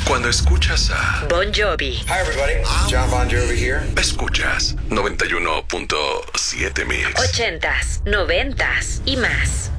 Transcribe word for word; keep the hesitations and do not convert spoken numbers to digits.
Cuando escuchas a Bon Jovi. Hi everybody, John Bon Jovi here. Escuchas noventa y uno punto siete Mix. Ochentas, noventas y más.